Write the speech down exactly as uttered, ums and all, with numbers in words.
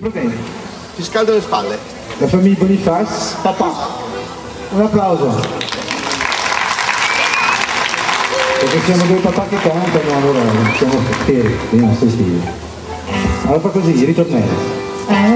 problemi. Ti scaldo le spalle. La famiglia Bonifaz, Papà. un applauso. Perché siamo due papà che cantano, allora siamo fieri, non sei stili. Allora fa così, ritornello.